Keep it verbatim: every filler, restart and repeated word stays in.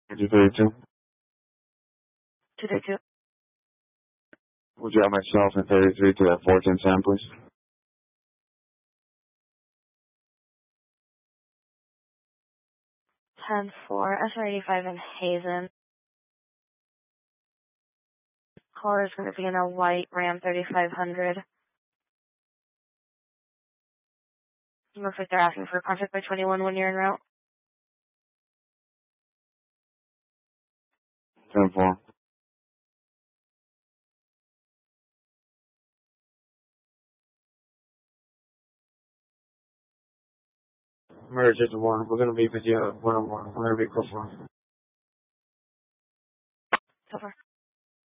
two thirty-two. two thirty-two. Would you have myself and thirty-three to that four ten Sam, please? ten four, S R eighty-five in Hazen. Caller is going to be in a white Ram thirty-five hundred. Looks like they're asking for contact by twenty-one when you're en route. ten four. Merge it to one. We're going to be with you one on one. We're going to be close one. So far.